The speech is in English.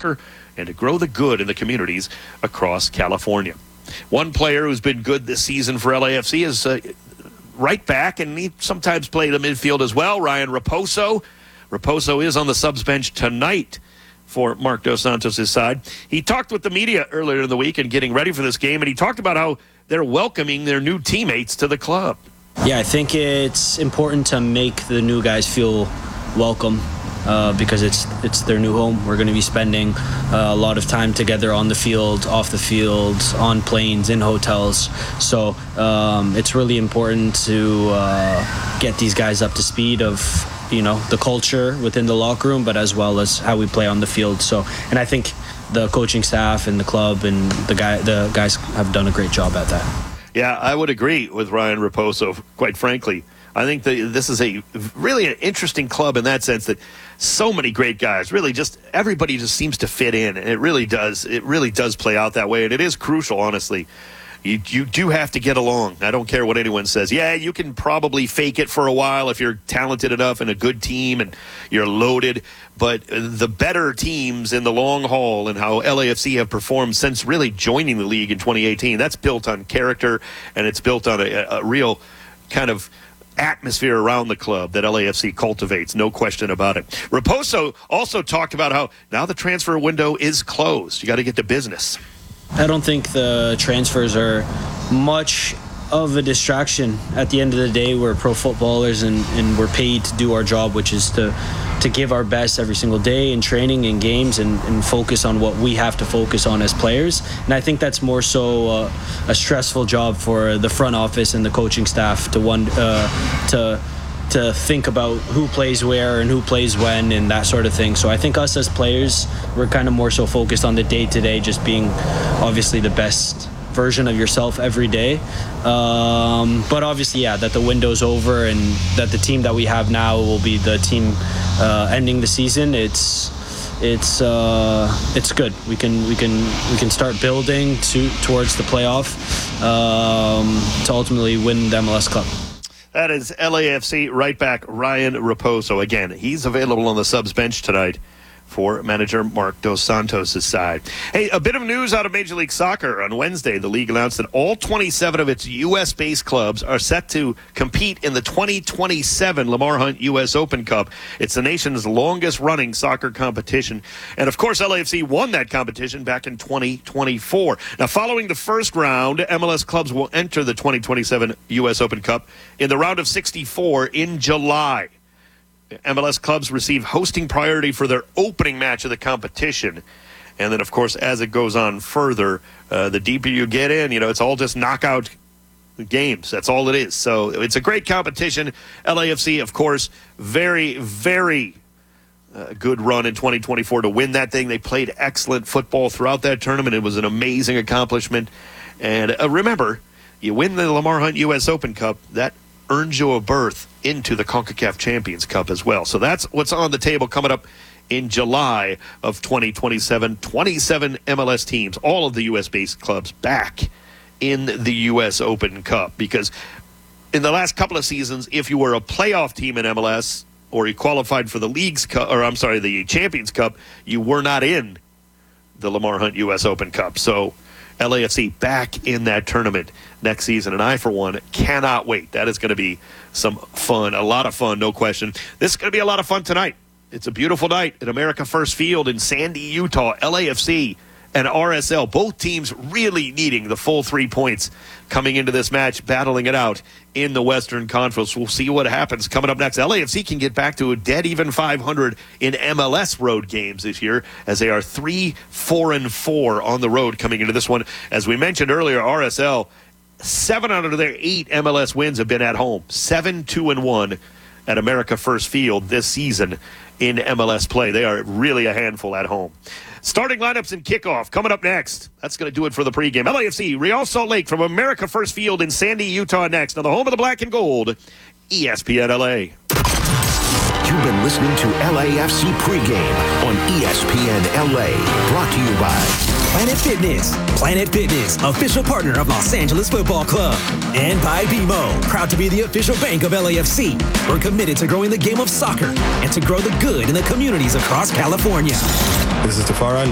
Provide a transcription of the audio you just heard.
soccer and to grow the good in the communities across California. One player who's been good this season for LAFC is right back, and he sometimes played the midfield as well, Ryan Raposo. Raposo is on the subs bench tonight for Marc Dos Santos' side. He talked with the media earlier in the week and getting ready for this game, and he talked about how they're welcoming their new teammates to the club. Yeah, I think it's important to make the new guys feel welcome because it's their new home. We're going to be spending a lot of time together on the field, off the field, on planes, in hotels. So it's really important to get these guys up to speed of the culture within the locker room, but as well as how we play on the field. And I think the coaching staff and the club and the guys have done a great job at that. Yeah, I would agree with Ryan Raposo, quite frankly. I think this is really an interesting club in that sense that so many great guys, really just everybody just seems to fit in, and it really does play out that way, and it is crucial, honestly. You do have to get along. I don't care what anyone says. Yeah, you can probably fake it for a while if you're talented enough and a good team and you're loaded. But the better teams in the long haul and how LAFC have performed since really joining the league in 2018, that's built on character, and it's built on a real kind of atmosphere around the club that LAFC cultivates, no question about it. Raposo also talked about how now the transfer window is closed. You got to get to business. I don't think the transfers are much of a distraction. At the end of the day, we're pro footballers and we're paid to do our job, which is to give our best every single day in training and games and focus on what we have to focus on as players. And I think that's more so a stressful job for the front office and the coaching staff to think about who plays where and who plays when and that sort of thing. So I think us as players, we're kind of more so focused on the day-to-day, just being obviously the best version of yourself every day. But obviously, yeah, that the window's over and that the team that we have now will be the team ending the season. It's good. We can start building towards the playoff to ultimately win the MLS Cup. That is LAFC right back Ryan Raposo. Again, he's available on the subs bench tonight for manager Marc Dos Santos' side. Hey, a bit of news out of Major League Soccer. On Wednesday, the league announced that all 27 of its U.S.-based clubs are set to compete in the 2027 Lamar Hunt U.S. Open Cup. It's the nation's longest-running soccer competition. And, of course, LAFC won that competition back in 2024. Now, following the first round, MLS clubs will enter the 2027 U.S. Open Cup in the round of 64 in July. MLS clubs receive hosting priority for their opening match of the competition. And then, of course, as it goes on further, the deeper you get in, it's all just knockout games. That's all it is. So it's a great competition. LAFC, of course, very, very good run in 2024 to win that thing. They played excellent football throughout that tournament. It was an amazing accomplishment. And remember, you win the Lamar Hunt U.S. Open Cup, that earns you a berth into the CONCACAF Champions Cup as well. So that's what's on the table coming up in July of 2027. 27 MLS teams, all of the U.S.-based clubs back in the U.S. Open Cup. Because in the last couple of seasons, if you were a playoff team in MLS or you qualified for the the Champions Cup, you were not in the Lamar Hunt U.S. Open Cup. So LAFC back in that tournament next season, and I, for one, cannot wait. That is going to be some fun, a lot of fun, no question. This is going to be a lot of fun tonight. It's a beautiful night at America First Field in Sandy, Utah. LAFC and RSL, both teams really needing the full 3 points coming into this match, battling it out in the Western Conference. We'll see what happens coming up next. LAFC can get back to a dead even 500 in MLS road games this year, as they are 3-4-4 on the road coming into this one. As we mentioned earlier, RSL, 7 out of their 8 MLS wins have been at home. 7-2-1 at America First Field this season in MLS play. They are really a handful at home. Starting lineups and kickoff coming up next. That's going to do it for the pregame. LAFC, Real Salt Lake from America First Field in Sandy, Utah next. On the home of the black and gold, ESPN LA. You've been listening to LAFC pregame on ESPN LA. Brought to you by Planet Fitness. Planet Fitness, official partner of Los Angeles Football Club. And by BMO, proud to be the official bank of LAFC. We're committed to growing the game of soccer and to grow the good in the communities across California. This is Tafari.